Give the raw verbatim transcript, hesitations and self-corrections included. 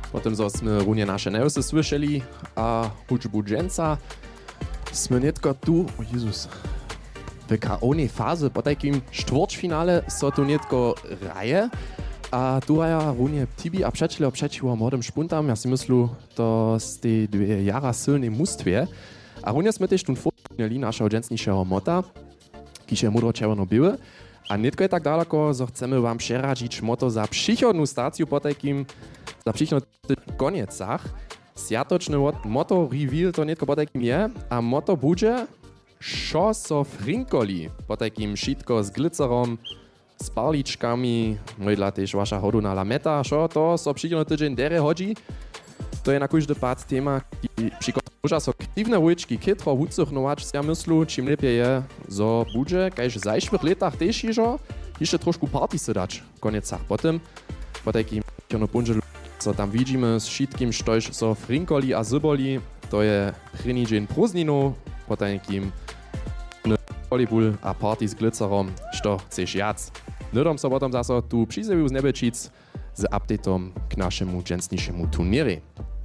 Potem zo sme runie naše neusy słyszeli a hudžbu dženca. Sme netko tu, o Jezus, w K O-nej faze po takim štvrťfinále so tu netko raje. A tu ja runie tibi a przeciwko przeciwko młodym szpuntam. Ja si myslu, to z tej dwie jara silnej mustwie. A runie sme też tu fornili naszego dżensniejszego mota, kiż je mudro czerwono-biały. A netko je tak daleko, że chcemy wam przeradzić moto za przychodną stację po takim, za przychodny koniecach. Sjatočny moto reveal to netko po takim je, a moto bude šo so frinkoli po takim šitko z glicerom, z parličkami, mojla też wasza hoduna lameta, šo to so przychodny tydzień dere hodzi. To je na każdy pad tema, ki przykłada so kreatywne łyczki, kitro wucuchnować, ja myslu, czym lepiej je, zo bude, kajż w zajszłych latach też jeżo, jeszcze troszkę party se dać w koniecach. Potem, po takim punżelu, co tam widzimy z wszystkim, štož so frinkoli a zyboli, to je první dzień prózdninu, po takim volleyball a party z glicerom, što chceš jac. Nudom so potom zase tu přizeju z Nebečic z updateom k našemu dżensniejszemu turnieru.